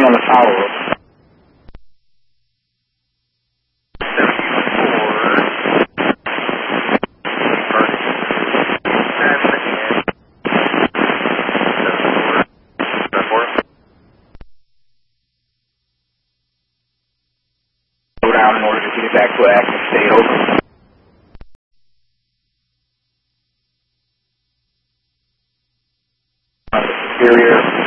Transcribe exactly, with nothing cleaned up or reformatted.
me on the follow-up. Slow down in order to get it back to active state. Over. On the superior.